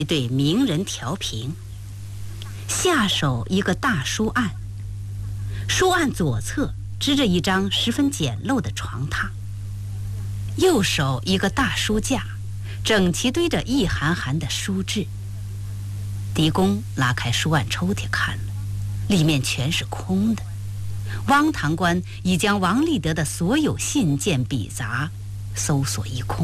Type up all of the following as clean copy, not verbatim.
一对名人调评，下手一个大书案，书案左侧支着一张十分简陋的床榻，右手一个大书架，整齐堆着一函函的书志。狄公拉开书案抽屉看了，里面全是空的。汪堂官已将王立德的所有信件笔杂搜索一空。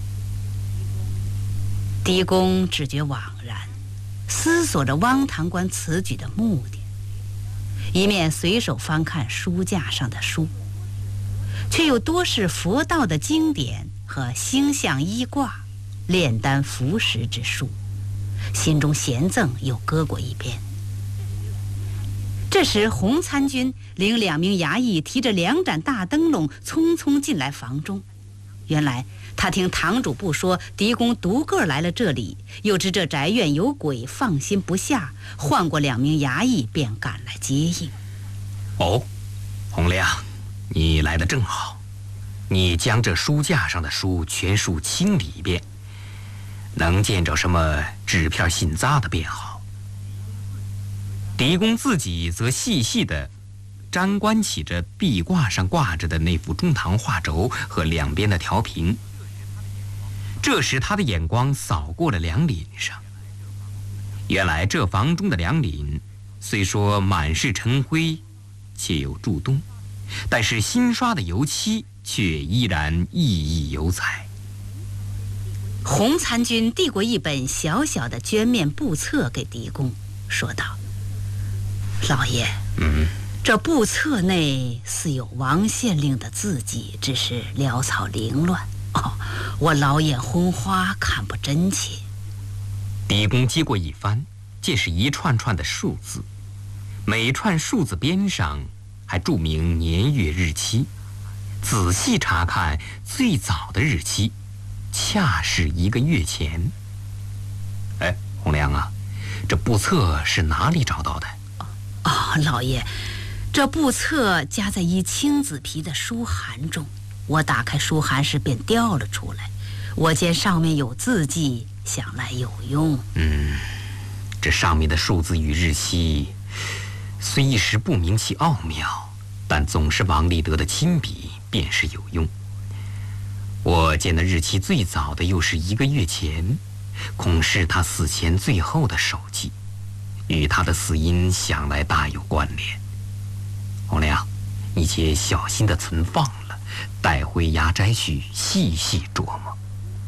狄公只觉惘然，思索着汪堂官此举的目的，一面随手翻看书架上的书，却又多是佛道的经典和星象医卦、炼丹服食之书，心中嫌憎又搁过一边。这时洪参军领2名衙役提着2盏大灯笼匆匆进来房中。原来他听堂主不说狄公独个来了这里，又知这宅院有鬼，放心不下，换过2名衙役便赶来接应。 哦，洪亮，你来得正好，你将这书架上的书全数清理一遍，能见着什么纸片信札的便好。狄公自己则细细地沾观起着壁挂上挂着的那幅中堂画轴和两边的条屏。这时他的眼光扫过了梁檩上，原来这房中的梁檩虽说满是尘灰，且有蛀冬，但是新刷的油漆却依然熠熠有彩。 洪参军递过一本小小的绢面簿册给狄公，说道：“老爷，这簿册内似有王县令的字迹，只是潦草凌乱。我老眼昏花，看不真切。” 狄公接过一翻，见是一串串的数字，每串数字边上还注明年月日期。仔细查看，最早的日期恰是1个月前。哎，洪亮啊，这簿册是哪里找到的？ 老爷，这簿册夹在一青紫皮的书函中，我打开书函时便掉了出来。我见上面有字迹，想来有用。 这上面的数字与日期虽一时不明其奥妙，但总是王立德的亲笔，便是有用。我见的日期最早的又是1个月前，恐是他死前最后的手迹，与他的死因想来大有关联。洪亮，你且小心地存放了，带回衙斋去细细琢磨。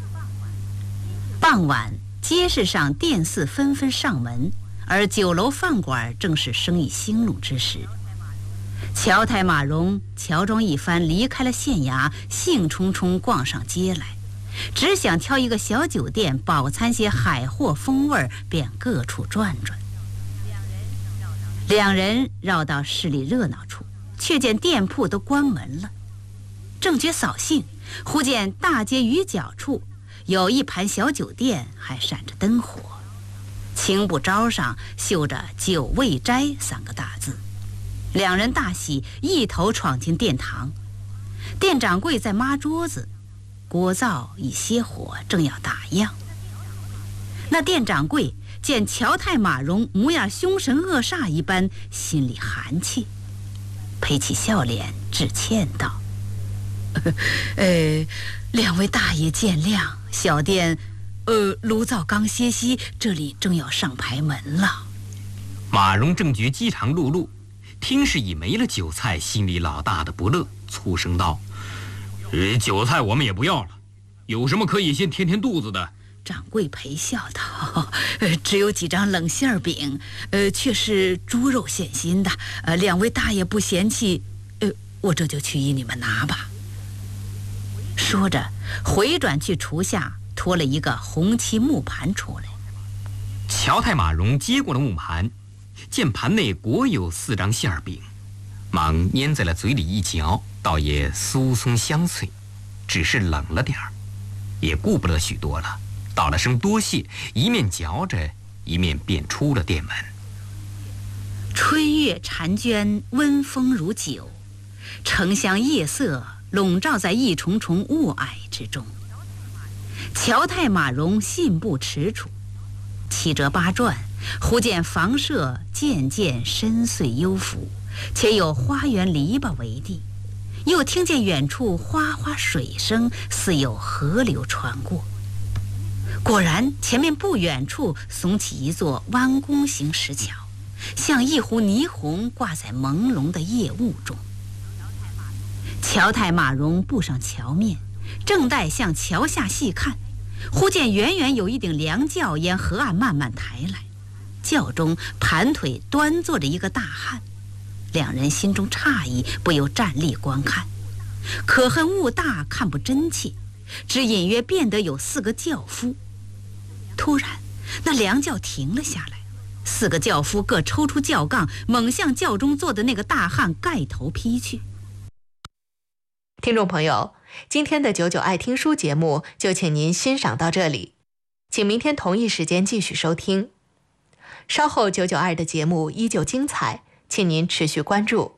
傍晚，街市上店肆纷纷上门，而酒楼饭馆正是生意兴隆之时。乔太马荣乔装一番离开了县衙，兴冲冲逛上街来，只想挑一个小酒店饱餐些海货风味，便各处转转。2人绕到市里热闹处，却见店铺都关门了。正觉扫兴，忽见大街鱼角处有一盘小酒店，还闪着灯火，青布招上绣着“酒味斋”3个大字。2人大喜，一头闯进殿堂。店掌柜在抹桌子，锅灶已歇火，正要打烊。那店掌柜见乔太马荣模样凶神恶煞一般，心里寒气，陪起笑脸致歉道：“2位大爷见谅，小店炉灶刚歇息，这里正要上牌门了。” 马荣正觉饥肠辘辘，听是已没了酒菜，心里老大的不乐，粗声道：“酒菜我们也不要了，有什么可以先填填肚子的？” 掌柜陪笑道：“只有几张冷馅饼，却是猪肉馅心的。2位大爷不嫌弃，我这就去依你们拿吧。”说着，回转去厨下拖了一个红漆木盘出来。 乔太马荣接过了木盘，见盘内果有4张馅饼，忙捏在了嘴里一嚼，倒也酥松香脆，只是冷了点儿，也顾不得许多了，道了声多谢，一面嚼着，一面便出了店门。 春月婵娟，温风如酒，城乡夜色笼罩在一重重雾霭之中。乔太马荣信步踟蹰， 七折八转，忽见房舍渐渐深邃幽福，且有花园篱笆为地，又听见远处哗哗水声，似有河流穿过。果然，前面不远处耸起一座弯弓形石桥，像一壶霓虹挂在朦胧的夜雾中。乔太马戎步上桥面，正待向桥下细看，忽见远远有一顶凉轿沿河岸慢慢抬来，轿中盘腿端坐着一个大汉。两人心中诧异，不由站立观看。可恨雾大，看不真切，只隐约辨得有4个轿夫。突然，那凉轿停了下来，4个轿夫各抽出轿杠，猛向轿中坐的那个大汉盖头劈去。 听众朋友，今天的99爱听书节目就请您欣赏到这里，请明天同一时间继续收听。稍后992的节目依旧精彩，请您持续关注。